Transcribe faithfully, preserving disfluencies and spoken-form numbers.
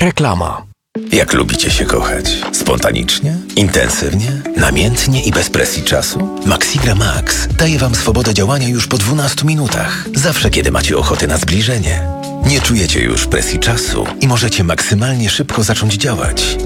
Reklama. Jak lubicie się kochać? Spontanicznie? Intensywnie? Namiętnie i bez presji czasu? Maxigra Max daje Wam swobodę działania już po dwunastu minutach. Zawsze, kiedy macie ochotę na zbliżenie. Nie czujecie już presji czasu i możecie maksymalnie szybko zacząć działać.